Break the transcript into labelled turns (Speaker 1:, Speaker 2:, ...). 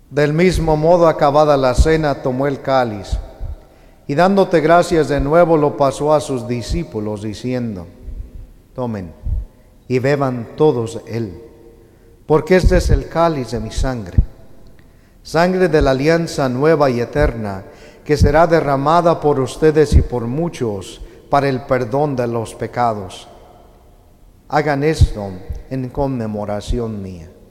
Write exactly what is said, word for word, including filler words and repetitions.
Speaker 1: Del mismo modo, acabada la cena, tomó el cáliz, y dándote gracias de nuevo, lo pasó a sus discípulos, diciendo: tomen y beban todos él, porque este es el cáliz de mi sangre, sangre de la alianza nueva y eterna, que será derramada por ustedes y por muchos para el perdón de los pecados. Hagan esto en conmemoración mía.